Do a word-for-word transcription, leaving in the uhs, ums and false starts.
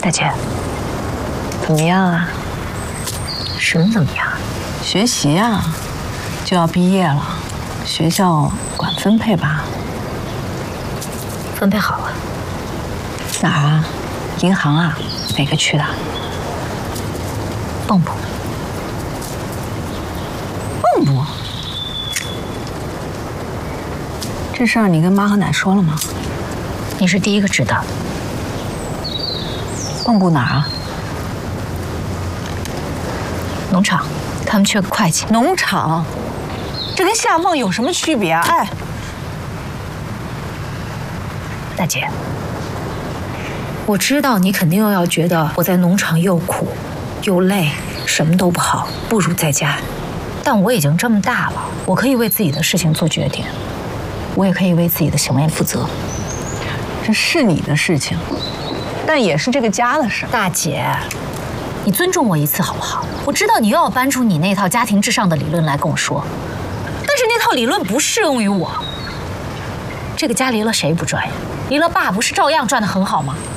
大姐，怎么样啊？什么怎么样？ 学习啊，就要毕业了，学校管分配吧？ 分配好了。 哪儿啊？银行啊？哪个区的？ 蚌埠。 蚌埠？这事儿你跟妈和奶说了吗？ 你是第一个知道的。 蚌埠哪儿啊？ 农场，他们缺个会计。 农场，这跟夏梦有什么区别啊？哎， 大姐，我知道你肯定又要觉得我在农场又苦又累，什么都不好，不如在家。但我已经这么大了，我可以为自己的事情做决定，我也可以为自己的行为负责。 这是你的事情，但也是这个家的事。 大姐，你尊重我一次好不好？我知道你又要搬出你那套家庭至上的理论来跟我说，但是那套理论不适用于我。这个家离了谁不转呀？离了爸不是照样转得很好吗？